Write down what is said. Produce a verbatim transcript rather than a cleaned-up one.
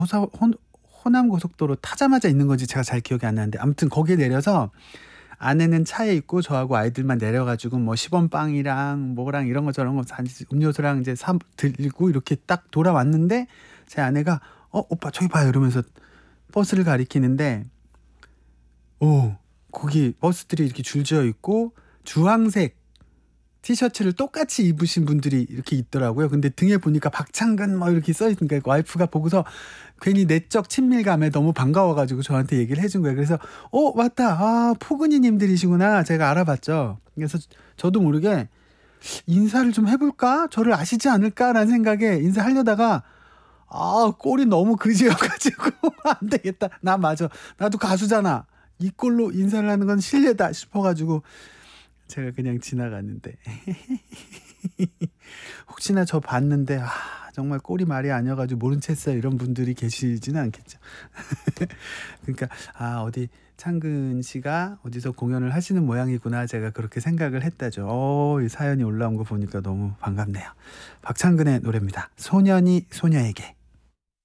호사 호 호남 고속도로 타자마자 있는 건지 제가 잘 기억이 안 나는데 아무튼 거기에 내려서 아내는 차에 있고 저하고 아이들만 내려 가지고 뭐 십 원 빵이랑 뭐랑 이런 거 저런 거 음료수랑 이제 사 들고 이렇게 딱 돌아왔는데 제 아내가 "어 오빠 저기 봐요." 이러면서 버스를 가리키는데 오 거기 버스들이 이렇게 줄지어 있고 주황색 티셔츠를 똑같이 입으신 분들이 이렇게 있더라고요. 근데 등에 보니까 박창근 뭐 이렇게 써 있으니까 와이프가 보고서 괜히 내적 친밀감에 너무 반가워 가지고 저한테 얘기를 해준 거예요. 그래서 "어 맞다. 아 포근이 님들이시구나." 제가 알아봤죠. 그래서 저도 모르게 '인사를 좀 해 볼까? 저를 아시지 않을까?'라는 생각에 인사하려다가 아 꼴이 너무 그지여 가지고 '안 되겠다. 나 맞아. 나도 가수잖아. 이 꼴로 인사를 하는 건 실례다.' 싶어 가지고 제가 그냥 지나갔는데 혹시나 저 봤는데 '아 정말 꼴이 말이 아니어 가지고 모른 체 했어요.' 이런 분들이 계시지는 않겠죠. 그러니까 '아 어디 창근 씨가 어디서 공연을 하시는 모양이구나.' 제가 그렇게 생각을 했다죠. 어 이 사연이 올라온 거 보니까 너무 반갑네요. 박창근의 노래입니다. 소년이 소녀에게.